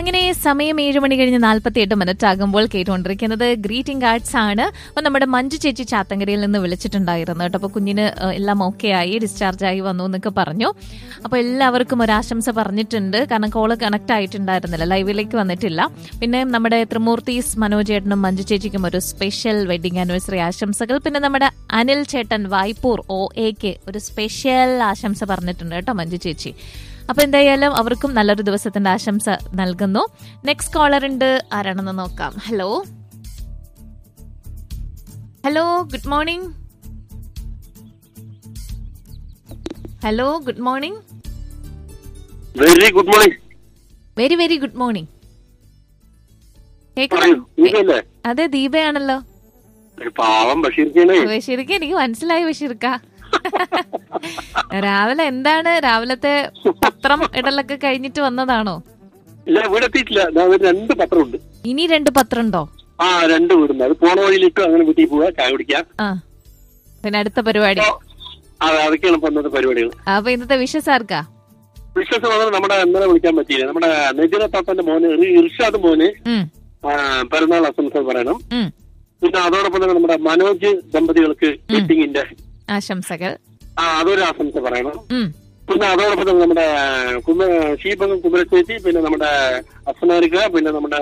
അങ്ങനെ സമയം 7:48 ആകുമ്പോൾ കേട്ടുകൊണ്ടിരിക്കുന്നത് ഗ്രീറ്റിംഗ് കാർഡ്സ് ആണ്. അപ്പൊ നമ്മുടെ മഞ്ജു ചേച്ചി ചാത്തങ്കരയിൽ നിന്ന് വിളിച്ചിട്ടുണ്ടായിരുന്നു കേട്ടോ. അപ്പൊ കുഞ്ഞിന് എല്ലാം ഓക്കെ ആയി, ഡിസ്ചാർജ് ആയി വന്നു എന്നൊക്കെ പറഞ്ഞു. അപ്പൊ എല്ലാവർക്കും ഒരാശംസ പറഞ്ഞിട്ടുണ്ട്. കാരണം കോള് കണക്ട് ആയിട്ടുണ്ടായിരുന്നില്ല, ലൈവിലേക്ക് വന്നിട്ടില്ല. പിന്നെ നമ്മുടെ ത്രിമൂർത്തീസ് മനോജ് ചേട്ടനും മഞ്ജു ചേച്ചിക്കും ഒരു സ്പെഷ്യൽ വെഡിങ് ആനിവേഴ്സറി ആശംസകൾ. പിന്നെ നമ്മുടെ അനിൽ ചേട്ടൻ വായ്പൂർ OA ഒരു സ്പെഷ്യൽ ആശംസ പറഞ്ഞിട്ടുണ്ട് കേട്ടോ മഞ്ജു ചേച്ചി. അപ്പൊ എന്തായാലും അവർക്കും നല്ലൊരു ദിവസത്തിന്റെ ആശംസ നൽകുന്നു. നെക്സ്റ്റ് കോളർ ഉണ്ട്, ആരാണെന്ന് നോക്കാം. Hello hello good morning. Hello good morning. Very good morning. Very very good morning. അതെ, ദീപയാണല്ലോ. ബഷീർക്ക് എനിക്ക് മനസ്സിലായി. ബഷീർക്ക രാവിലെ എന്താണ്, രാവിലത്തെ പത്രം ഇടലൊക്കെ കഴിഞ്ഞിട്ട് വന്നതാണോ? ഇല്ല, ഇവിടെ എത്തിയിട്ടില്ല. 2 പത്രമുണ്ട്. ഇനി 2 പത്രം ഉണ്ടോ? 2 വീടുണ്ട്. അത് പോണ വഴിയിലിട്ട് അങ്ങനെ വീട്ടിൽ പോവാ, ചായ കുടിക്കാം. പിന്നെ അടുത്ത പരിപാടി അതൊക്കെയാണ് ഇപ്പൊ ഇന്നത്തെ പരിപാടികൾ. അപ്പൊ ഇന്നത്തെ വിശ്വസാർക്കാ വിശ്വാസം നമ്മുടെ ഇന്നലെ വിളിക്കാൻ പറ്റിയില്ല. നമ്മുടെ നജീറ താത്തന്റെ മോന് ഇർഷാദ് മോന് പെരുന്നാൾ ആശംസ പറയണം. പിന്നെ അതോടൊപ്പം തന്നെ നമ്മുടെ മനോജ് ദമ്പതികൾക്ക് വെഡിങ്ങിന്റെ ആശംസകൾ, അതൊരു ആശംസ പറയണം. പിന്നെ അതോടൊപ്പം തന്നെ നമ്മുടെ ഷീബം കുമരച്ചേച്ചി, പിന്നെ നമ്മുടെ അഫ്നാരിക്ക, പിന്നെ നമ്മുടെ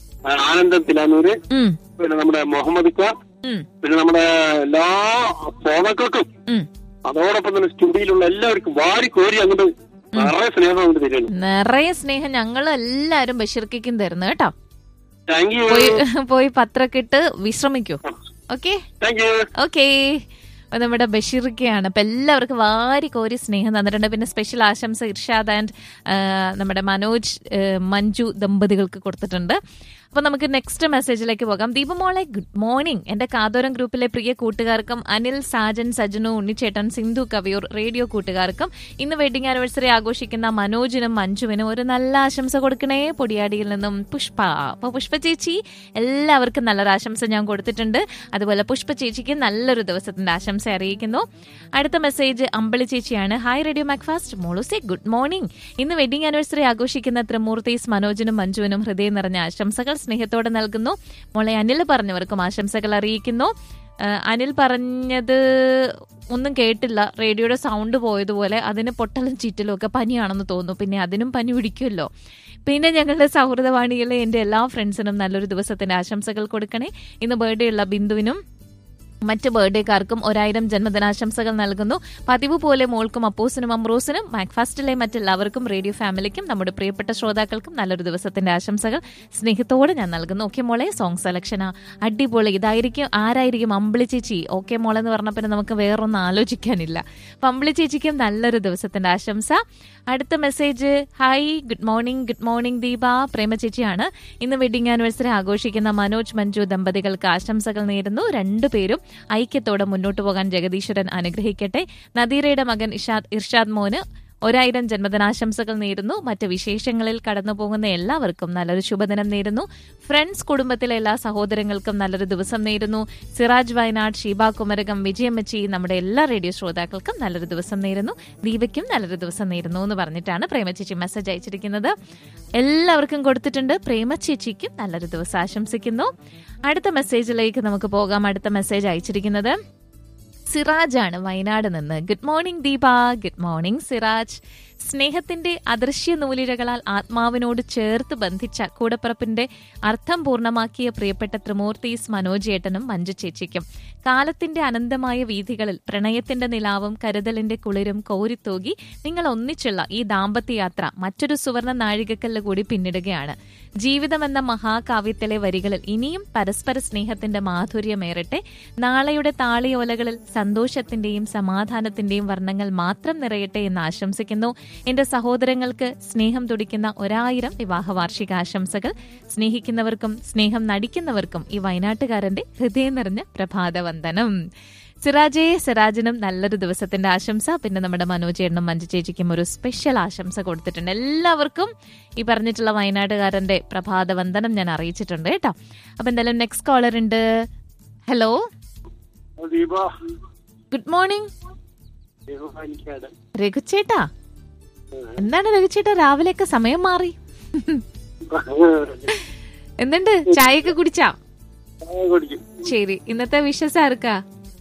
ആനന്ദം തിലാനൂര്, പിന്നെ നമ്മുടെ മുഹമ്മദ് ഖ, പിന്നെ നമ്മുടെ എല്ലാ ശ്രോതാക്കൾക്കും അതോടൊപ്പം തന്നെ സ്റ്റുഡിയോയിലുള്ള എല്ലാവർക്കും വാരി കോരി അങ്ങോട്ട് നിറയെ സ്നേഹം അങ്ങോട്ട് തരുന്നു. നിറയെ സ്നേഹം ഞങ്ങൾ എല്ലാരും ബഷീർക്കും തരുന്നു കേട്ടോ. Thank you. പോയി പത്രമൊക്കെ ഇട്ട് വിശ്രമിക്കൂ. Okay okay. നമ്മുടെ ബഷീർക്കയാണ്. അപ്പൊ എല്ലാവർക്കും വാരി കോരി സ്നേഹം തന്നിട്ടുണ്ട്. പിന്നെ സ്പെഷ്യൽ ആശംസ ഇർഷാദ് ആൻഡ് നമ്മുടെ മനോജ് മഞ്ജു ദമ്പതികൾക്ക് കൊടുത്തിട്ടുണ്ട്. അപ്പൊ നമുക്ക് നെക്സ്റ്റ് മെസ്സേജിലേക്ക് പോകാം. ദീപമോളെ ഗുഡ് മോർണിംഗ്. എന്റെ കാതോരം ഗ്രൂപ്പിലെ പ്രിയ കൂട്ടുകാർക്കും അനിൽ, സാജൻ, സജനു, ഉണ്ണിച്ചേട്ടൻ, സിന്ധു കവിയൂർ റേഡിയോ കൂട്ടുകാർക്കും ഇന്ന് വെഡിങ് ആനിവേഴ്സറി ആഘോഷിക്കുന്ന മനോജിനും മഞ്ജുവിനും ഒരു നല്ല ആശംസ കൊടുക്കണേ. പൊടിയാടിയിൽ നിന്നും പുഷ്പ. അപ്പൊ പുഷ്പ ചേച്ചി, എല്ലാവർക്കും നല്ലൊരു ആശംസ ഞാൻ കൊടുത്തിട്ടുണ്ട്. അതുപോലെ പുഷ്പ ചേച്ചിക്ക് നല്ലൊരു ദിവസത്തിന്റെ ആശംസ അറിയിക്കുന്നു. അടുത്ത മെസ്സേജ് അമ്പിളി ചേച്ചിയാണ്. Hi radio Macfast മോളൂസെ good morning. ഇന്ന് വെഡിങ് ആനിവേഴ്സറി ആഘോഷിക്കുന്ന ത്രിമൂർത്തീസ് മനോജിനും മഞ്ജുവിനും ഹൃദയം നിറഞ്ഞ ആശംസകൾ സ്നേഹത്തോടെ നൽകുന്നു. മോളെ അനിൽ പറഞ്ഞവർക്കും ആശംസകൾ അറിയിക്കുന്നു. അനിൽ പറഞ്ഞത് ഒന്നും കേട്ടില്ല, റേഡിയോയുടെ സൗണ്ട് പോയതുപോലെ. അതിന് പൊട്ടലും ചീറ്റലും ഒക്കെ പനിയാണെന്ന് തോന്നുന്നു. പിന്നെ അതിനും പനി പിടിക്കുമല്ലോ. പിന്നെ ഞങ്ങളുടെ സൗഹൃദവാണിയിലെ എൻ്റെ എല്ലാ ഫ്രണ്ട്സിനും നല്ലൊരു ദിവസത്തിന്റെ ആശംസകൾ കൊടുക്കണേ. ഇന്ന് ബർത്ത്ഡേ ഉള്ള ബിന്ദുവിനും മറ്റ് ബർത്ത്ഡേക്കാർക്കും 1000 ജന്മദിനാശംസകൾ നൽകുന്നു. പതിവ് പോലെ മോൾക്കും അപ്പോസിനും അമ്രോസിനും മാക്ഫാസ്റ്റിലെ മറ്റെല്ലാവർക്കും റേഡിയോ ഫാമിലിക്കും നമ്മുടെ പ്രിയപ്പെട്ട ശ്രോതാക്കൾക്കും നല്ലൊരു ദിവസത്തിന്റെ ആശംസകൾ സ്നേഹത്തോടെ ഞാൻ നൽകുന്നു. ഓക്കെ മോളെ, സോങ് സെലക്ഷനാ അടിപൊളി. ഇതായിരിക്കും ആരായിരിക്കും? അമ്പിളി ചേച്ചി. ഓക്കെ മോളെന്ന് പറഞ്ഞ പിന്നെ നമുക്ക് വേറൊന്നും ആലോചിക്കാനില്ല. അപ്പൊ അമ്പിളി ചേച്ചിക്കും നല്ലൊരു ദിവസത്തിന്റെ ആശംസ. അടുത്ത message, hi good morning. Good morning Deepa. പ്രേമ ചേച്ചിയാണ്. ഇന്ന് വെഡിങ് ആനിവേഴ്സറി ആഘോഷിക്കുന്ന മനോജ് മഞ്ജു ദമ്പതികൾക്ക് ആശംസകൾ നേരുന്നു. രണ്ടുപേരും ഐക്യത്തോടെ മുന്നോട്ട് പോകാൻ ജഗദീശ്വരൻ അനുഗ്രഹിക്കട്ടെ. നദീറയുടെ മകൻ ഇർഷാദ് മോന് 1000 ജന്മദിനാശംസകൾ നേരുന്നു. മറ്റ് വിശേഷങ്ങളിൽ കടന്നു പോകുന്ന എല്ലാവർക്കും നല്ലൊരു ശുഭദിനം നേരുന്നു. ഫ്രണ്ട്സ് കുടുംബത്തിലെ എല്ലാ സഹോദരങ്ങൾക്കും നല്ലൊരു ദിവസം നേരുന്നു. സിറാജ് വയനാട്, ഷീബ കുമരകം, വിജയമ്മച്ചി, നമ്മുടെ എല്ലാ റേഡിയോ ശ്രോതാക്കൾക്കും നല്ലൊരു ദിവസം നേരുന്നു. ദീപയ്ക്കും നല്ലൊരു ദിവസം നേരുന്നു എന്ന് പറഞ്ഞിട്ടാണ് പ്രേമചേച്ചി മെസ്സേജ് അയച്ചിരിക്കുന്നത്. എല്ലാവർക്കും കൊടുത്തിട്ടുണ്ട്. പ്രേമചേച്ചിക്കും നല്ലൊരു ദിവസം ആശംസിക്കുന്നു. അടുത്ത മെസ്സേജിലേക്ക് നമുക്ക് പോകാം. അടുത്ത മെസ്സേജ് അയച്ചിരിക്കുന്നത് സിറാജ് ആണ്, വയനാട് നിന്ന്. Good morning Deepa. Good morning Siraj. സ്നേഹത്തിന്റെ അദൃശ്യ നൂലിഴകളാൽ ആത്മാവിനോട് ചേർത്ത് ബന്ധിച്ച കൂടപ്പിറപ്പിന്റെ അർത്ഥം പൂർണ്ണമാക്കിയ പ്രിയപ്പെട്ട ത്രിമൂർത്തീസ് മനോജ് ഏട്ടനും മഞ്ജു ചേച്ചിക്കും കാലത്തിന്റെ അനന്തമായ വീഥികളിൽ പ്രണയത്തിന്റെ നിലാവും കരുതലിന്റെ കുളിരും കോരിത്തൂകി നിങ്ങൾ ഒന്നിച്ചുള്ള ഈ ദാമ്പത്യയാത്ര മറ്റൊരു സുവർണ നാഴികക്കല്ല് കൂടി പിന്നിടുകയാണ്. ജീവിതമെന്ന മഹാകാവ്യത്തിലെ വരികളിൽ ഇനിയും പരസ്പര സ്നേഹത്തിന്റെ മാധുര്യമേറട്ടെ. നാളെയുടെ താളിയോലകളിൽ സന്തോഷത്തിന്റെയും സമാധാനത്തിന്റെയും വർണ്ണങ്ങൾ മാത്രം നിറയട്ടെ എന്ന് ആശംസിക്കുന്നു. എന്റെ സഹോദരങ്ങൾക്ക് സ്നേഹം തുടിക്കുന്ന 1000 വിവാഹ വാർഷികാശംസകൾ. സ്നേഹിക്കുന്നവർക്കും സ്നേഹം നടിക്കുന്നവർക്കും ഈ വയനാട്ടുകാരന്റെ ഹൃദയം നിറഞ്ഞ പ്രഭാതവന്ദനം. സിറാജിനും നല്ലൊരു ദിവസത്തിന്റെ ആശംസ. പിന്നെ നമ്മുടെ മനോജേട്ടനും മഞ്ജു ചേച്ചിക്കും ഒരു സ്പെഷ്യൽ ആശംസ കൊടുത്തിട്ടുണ്ട്. എല്ലാവർക്കും ഈ പറഞ്ഞിട്ടുള്ള വയനാട്ടുകാരന്റെ പ്രഭാതവന്ദനം ഞാൻ അറിയിച്ചിട്ടുണ്ട് കേട്ടോ. അപ്പൊ എന്തായാലും നെക്സ്റ്റ് കോളർ ഉണ്ട്. Hello, good morning. രഘുചേട്ടാ, എന്താണ് രഘുചേട്ടാ രാവിലെയൊക്കെ സമയം മാറി? എന്തുണ്ട്, ചായയൊക്കെ കുടിച്ചാ? കുടിക്കും. ശരി, ഇന്നത്തെ വിഷസ് ആർക്കാ?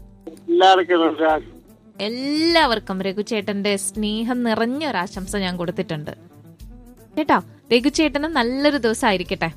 എല്ലാവർക്കും രഘുചേട്ടന്റെ സ്നേഹം നിറഞ്ഞ ഒരു ആശംസ ഞാൻ കൊടുത്തിട്ടുണ്ട് കേട്ടോ. രഘുചേട്ടന് നല്ലൊരു ദിവസം ആയിരിക്കട്ടെ.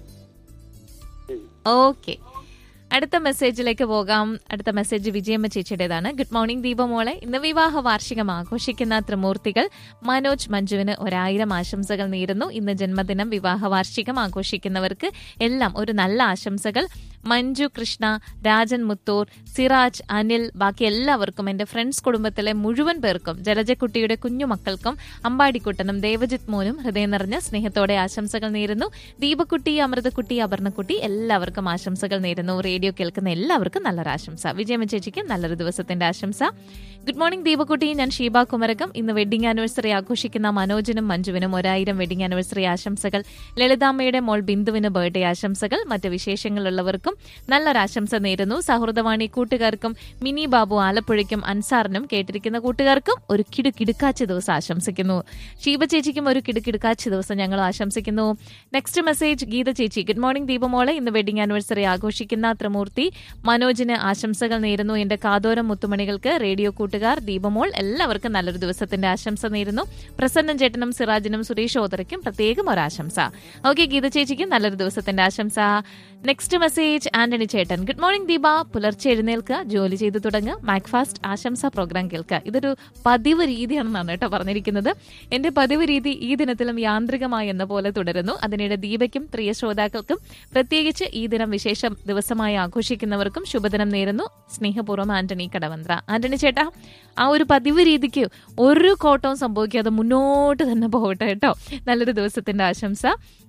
ഓക്കെ, അടുത്ത മെസ്സേജിലേക്ക് പോകാം. അടുത്ത മെസ്സേജ് വിജയമ്മ ചേച്ചിയുടേതാണ്. ഗുഡ് മോർണിംഗ് ദീപമോളെ, ഇന്ന് വിവാഹ വാർഷികം ആഘോഷിക്കുന്ന ത്രിമൂർത്തികൾ മനോജ് മഞ്ജുവിന് 1000 ആശംസകൾ നേരുന്നു. ഇന്ന് ജന്മദിനം, വിവാഹ വാർഷികം ആഘോഷിക്കുന്നവർക്ക് എല്ലാം ഒരു നല്ല ആശംസകൾ. മഞ്ജു, കൃഷ്ണ, രാജൻ മുത്തൂർ, സിറാജ്, അനിൽ, ബാക്കി എല്ലാവർക്കും, എന്റെ ഫ്രണ്ട്സ് കുടുംബത്തിലെ മുഴുവൻ പേർക്കും, ജലജക്കുട്ടിയുടെ കുഞ്ഞുമക്കൾക്കും, അമ്പാടിക്കുട്ടനും ദേവജിത് മോനും ഹൃദയം നിറഞ്ഞ സ്നേഹത്തോടെ ആശംസകൾ നേരുന്നു. ദീപക്കുട്ടി, അമൃതക്കുട്ടി, അപർണക്കുട്ടി എല്ലാവർക്കും ആശംസകൾ നേരുന്നു. റേഡിയോ കേൾക്കുന്ന എല്ലാവർക്കും നല്ലൊരു ആശംസ. വിജയമ്മ ചേച്ചിക്ക് നല്ലൊരു ദിവസത്തിന്റെ ആശംസ. ഗുഡ് മോർണിംഗ് ദീപക്കുട്ടി, ഞാൻ ഷീബ കുമരകം. ഇന്ന് വെഡിംഗ് ആനിവേഴ്സറി ആഘോഷിക്കുന്ന മനോജിനും മഞ്ജുവിനും 1000 വെഡിംഗ് ആനിവേഴ്സറി ആശംസകൾ. ലളിതാമ്മയുടെ മോൾ ബിന്ദുവിന് ബർത്ത്ഡേ ആശംസകൾ. മറ്റ് വിശേഷങ്ങളുള്ളവർക്കും നല്ലൊരാശംസ നേരുന്നു. സൗഹൃദവാണി കൂട്ടുകാർക്കും, മിനി ബാബു ആലപ്പുഴയ്ക്കും, അൻസാറിനും, കേട്ടിരിക്കുന്ന കൂട്ടുകാർക്കും ഒരു കിടുകിടുക്കാച്ച ദിവസം ആശംസിക്കുന്നു. ഷീബ ചേച്ചിക്കും ഒരു കിടുകിടുക്കാച്ച ദിവസം ഞങ്ങൾ ആശംസിക്കുന്നു. നെക്സ്റ്റ് മെസ്സേജ് ഗീത ചേച്ചി. ഗുഡ് മോർണിംഗ് ദീപമോളെ, ഇന്ന് വെഡിംഗ് ആനിവേഴ്സറി ആഘോഷിക്കുന്ന ത്രിമൂർത്തി മനോജിന് ആശംസകൾ നേരുന്നു. എന്റെ കാതോരം മുത്തുമണികൾക്ക്, റേഡിയോ കൂട്ടുകാർ, ദീപമോൾ എല്ലാവർക്കും നല്ലൊരു ദിവസത്തിന്റെ ആശംസ നേരുന്നു. പ്രസന്നൻ ചേട്ടനും സിറാജിനും സുരേഷ് ഓതറയ്ക്കും പ്രത്യേകം ഒരാശംസ. ഓക്കെ, ഗീത ചേച്ചിക്കും നല്ലൊരു ദിവസത്തിന്റെ ആശംസ. നെക്സ്റ്റ് മെസ്സേജ് ആന്റണി ചേട്ടൻ. ഗുഡ് മോർണിംഗ് ദീപ, പുലർച്ചെ എഴുന്നേൽക്കുക, ജോലി ചെയ്തു തുടങ്ങുക, മാക്ഫാസ്റ്റ് ആശംസ പ്രോഗ്രാം കേൾക്കുക. ഇതൊരു പതിവ് രീതിയാണെന്നാണ് കേട്ടോ പറഞ്ഞിരിക്കുന്നത്. എന്റെ പതിവ് രീതി ഈ ദിനത്തിലും യാന്ത്രികമായി എന്ന പോലെ തുടരുന്നു. അതിനിടെ ദീപയ്ക്കും പ്രിയ ശ്രോതാക്കൾക്കും, പ്രത്യേകിച്ച് ഈ ദിനം വിശേഷ ദിവസമായി ആഘോഷിക്കുന്നവർക്കും ശുഭദിനം നേരുന്നു. സ്നേഹപൂർവ്വം ആന്റണി കടവന്ത്ര. ആന്റണി ചേട്ടാ, ആ ഒരു പതിവ് രീതിക്ക് ഒരു കോട്ടവും സംഭവിക്കാതെ മുന്നോട്ട് തന്നെ പോകട്ടെ കേട്ടോ. നല്ലൊരു ദിവസത്തിന്റെ ആശംസ.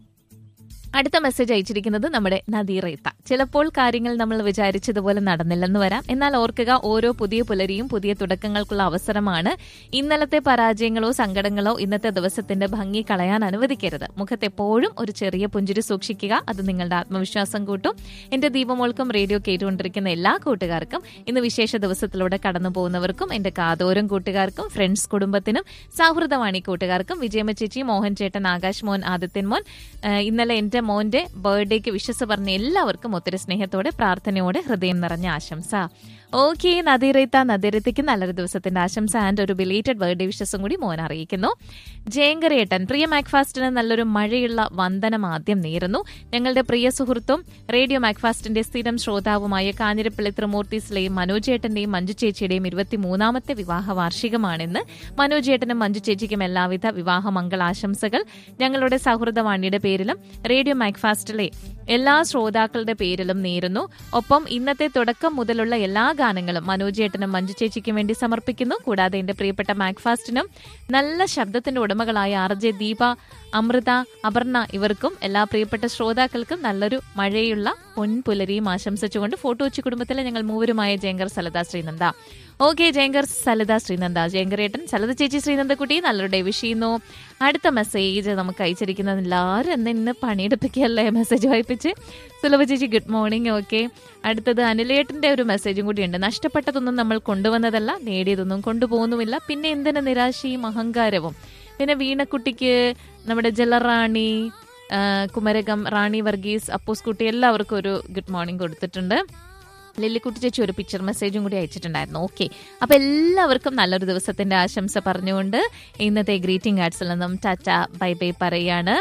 അടുത്ത മെസ്സേജ് അയച്ചിരിക്കുന്നത് നമ്മുടെ നദീറേത്ത. ചിലപ്പോൾ കാര്യങ്ങൾ നമ്മൾ വിചാരിച്ചതുപോലെ നടന്നില്ലെന്ന് വരാം. എന്നാൽ ഓർക്കുക, ഓരോ പുതിയ പുലരിയും പുതിയ തുടക്കങ്ങൾക്കുള്ള അവസരമാണ്. ഇന്നലത്തെ പരാജയങ്ങളോ സങ്കടങ്ങളോ ഇന്നത്തെ ദിവസത്തിന്റെ ഭംഗി കളയാൻ അനുവദിക്കരുത്. മുഖത്തെപ്പോഴും ഒരു ചെറിയ പുഞ്ചിരി സൂക്ഷിക്കുക. അത് നിങ്ങളുടെ ആത്മവിശ്വാസം കൂട്ടും. എന്റെ ദീപമോൾക്കും റേഡിയോ കേട്ടുകൊണ്ടിരിക്കുന്ന എല്ലാ കൂട്ടുകാർക്കും, ഇന്ന് വിശേഷ ദിവസത്തിലൂടെ കടന്നു പോകുന്നവർക്കും, എന്റെ കാതോരം കൂട്ടുകാർക്കും, ഫ്രണ്ട്സ് കുടുംബത്തിനും, സൗഹൃദവാണി കൂട്ടുകാർക്കും, വിജയമ്മ ചേച്ചി, മോഹൻ ചേട്ടൻ, ആകാശ് മോൻ, ആദിത്യൻ മോൻ, ഇന്നലെ എന്റെ മോന്റെ ബർത്ത്ഡേക്ക് വിശ്വസ് പറഞ്ഞ എല്ലാവർക്കും ഒത്തിരി സ്നേഹത്തോടെ, പ്രാർത്ഥനയോടെ, ഹൃദയം നിറഞ്ഞ ആശംസ. ഓക്കെ, നദീറത്തേക്ക് നല്ലൊരു ദിവസത്തിന്റെ ആശംസ ആൻഡ് ഒരു ബിലേറ്റഡ് ബർത്ത്ഡേ വിശ്വസും കൂടി മോൻ അറിയിക്കുന്നു. ജയങ്കരേട്ടൻ, പ്രിയ മാക്ഫാസ്റ്റിന് നല്ലൊരു മഴയുള്ള വന്ദനം ആദ്യം നേരുന്നു. ഞങ്ങളുടെ പ്രിയ സുഹൃത്തും റേഡിയോ മാക്ഫാസ്റ്റിന്റെ സ്ഥിരം ശ്രോതാവുമായ കാഞ്ഞിരപ്പള്ളി ത്രിമൂർത്തീസിലെയും മനോജേട്ടന്റെയും മഞ്ജു ചേച്ചിയുടെയും 23ാമത്തെ വിവാഹ വാർഷികമാണിന്ന്. മനോജേട്ടനും മഞ്ജു ചേച്ചിക്കും എല്ലാവിധ വിവാഹ മംഗളാശംസകൾ ഞങ്ങളുടെ സൗഹൃദവാണിയുടെ പേരിലും റേഡിയോ മാക്ഫാസ്റ്റിലെ എല്ലാ ശ്രോതാക്കളുടെ പേരിലും നേരുന്നു. ഒപ്പം ഇന്നത്തെ തുടക്കം മുതലുള്ള എല്ലാ ഗാനങ്ങളും മനോജേട്ടനും മഞ്ജു ചേച്ചിക്കും വേണ്ടി സമർപ്പിക്കുന്നു. കൂടാതെ എന്റെ പ്രിയപ്പെട്ട മാക്ഫാസ്റ്റിനും നല്ല ശബ്ദത്തിന്റെ ഉടമകളായ RJ ദീപ, അമൃത, അപർണ ഇവർക്കും എല്ലാ പ്രിയപ്പെട്ട ശ്രോതാക്കൾക്കും നല്ലൊരു മഴയുള്ള പൊൻപുലരിയും ആശംസിച്ചുകൊണ്ട് ഫോട്ടോച്ചി കുടുംബത്തിലെ ഞങ്ങൾ മൂവരുമായ ജയങ്കർ, സലത, ശ്രീനന്ദ. ഓക്കെ, ജയങ്കർ, സലത, ശ്രീനന്ദ, ജയങ്കരേട്ടൻ, സലത ചേച്ചി, ശ്രീനന്ദക്കുട്ടി നല്ലൊരു ഡേ വിഷ് ചെയ്യുന്നു. അടുത്ത മെസ്സേജ് നമുക്ക് അയച്ചിരിക്കുന്നത്, എല്ലാവരും ഇന്ന് പണിയെടുപ്പിക്കുകയല്ലേ മെസ്സേജ് വായിപ്പിച്ച്. സുലഭ ചേച്ചി ഗുഡ് മോർണിംഗ്. ഓക്കെ, അടുത്തത് അനിലേട്ടന്റെ ഒരു മെസ്സേജും കൂടിയുണ്ട്. നഷ്ടപ്പെട്ടതൊന്നും നമ്മൾ കൊണ്ടുവന്നതല്ല, നേടിയതൊന്നും കൊണ്ടുപോകുന്നുമില്ല, പിന്നെ എന്തിന് നിരാശയും അഹങ്കാരവും. പിന്നെ വീണക്കുട്ടിക്ക്, നമ്മുടെ ജലറാണി, കുമരകം, റാണി വർഗീസ്, അപ്പൂസ്കുട്ടി എല്ലാവർക്കും ഒരു ഗുഡ് മോർണിംഗ് കൊടുത്തിട്ടുണ്ട്. ലില്ലിക്കുട്ടി ചേച്ചി ഒരു പിക്ചർ മെസ്സേജും കൂടി അയച്ചിട്ടുണ്ടായിരുന്നു. ഓക്കെ, അപ്പൊ എല്ലാവർക്കും നല്ലൊരു ദിവസത്തിന്റെ ആശംസ പറഞ്ഞുകൊണ്ട് ഇന്നത്തെ ഗ്രീറ്റിംഗ് കാർഡ്സിൽ നിന്നും ടാറ്റ ബൈ ബൈ പറയാണ്.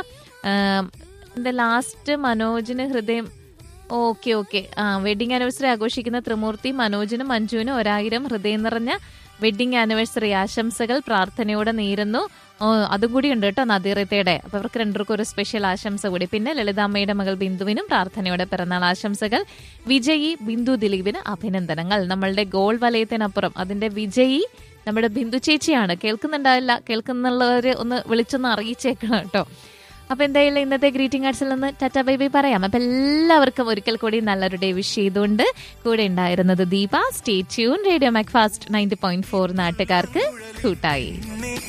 എന്താ ലാസ്റ്റ് മനോജിന് ഹൃദയം. ഓക്കെ, വെഡിങ് ആനിവേഴ്സറി ആഘോഷിക്കുന്ന ത്രിമൂർത്തി മനോജിനും മഞ്ജുവിനും 1000 ഹൃദയം നിറഞ്ഞ വെഡിങ് ആനിവേഴ്സറി ആശംസകൾ പ്രാർത്ഥനയോടെ നേരുന്നു. അതും കൂടി ഉണ്ട് കേട്ടോ നദീറത്തയുടെ. അപ്പൊ അവർക്ക് രണ്ടുപേർക്കും ഒരു സ്പെഷ്യൽ ആശംസ കൂടി. പിന്നെ ലളിതാമ്മയുടെ മകൾ ബിന്ദുവിനും പ്രാർത്ഥനയോടെ പിറന്നാൾ ആശംസകൾ. വിജയി ബിന്ദു ദിലീപിന് അഭിനന്ദനങ്ങൾ. നമ്മളുടെ ഗോൾ വലയത്തിനപ്പുറം അതിന്റെ വിജയി നമ്മുടെ ബിന്ദു ചേച്ചിയാണ്. കേൾക്കുന്നുണ്ടാവില്ല, കേൾക്കുന്നുള്ളവര് ഒന്ന് വിളിച്ചൊന്ന് അറിയിച്ചേക്കണം കേട്ടോ. അപ്പൊ എന്തായാലും ഇന്നത്തെ ഗ്രീറ്റിംഗ് കാർഡ്സിൽ നിന്ന് ടാറ്റ ബൈ ബൈ പറയാം. അപ്പൊ എല്ലാവർക്കും ഒരിക്കൽ കൂടി നല്ലൊരു ഡേ വിഷ് ചെയ്തുകൊണ്ട് കൂടെ ഉണ്ടായിരുന്നത് Deepa. Stay tune. Radio Macfast 90.4 നാട്ടുകാർക്ക് കൂട്ടായി.